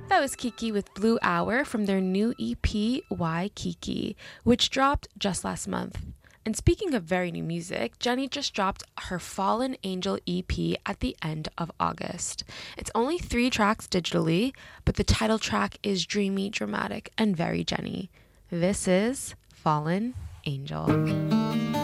That was Kiki with Blue Hour from their new EP, Why Kiki, which dropped just last month. And speaking of very new music, Jennie just dropped her Fallen Angel EP at the end of August. It's only 3 tracks digitally, but the title track is dreamy, dramatic, and very Jennie. This is Fallen Angel.